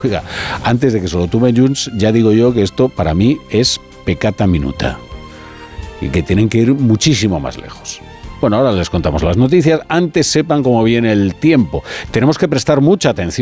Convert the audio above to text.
Oiga, antes de que se lo tumben Junts, ya digo yo que esto para mí es peccata minuta y que tienen que ir muchísimo más lejos. Bueno, ahora les contamos las noticias. Antes sepan cómo viene el tiempo. Tenemos que prestar mucha atención